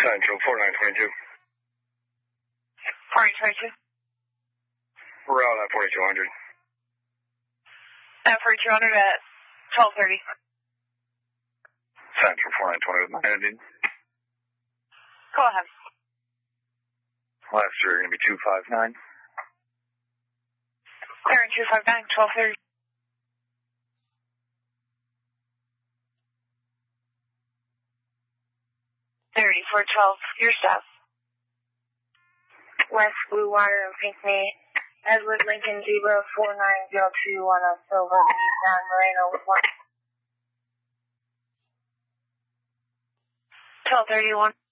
Central 4922. 4922. Route at 4200. At 4200 at 1230. Central 4920 with my ending. Go ahead. Last three are going to be 259. Clearing 259, 1230. For 12, your stop. West Blue Water and Pinckney, Edward Lincoln Zebra 4902 on a silver San Moreno with 1231.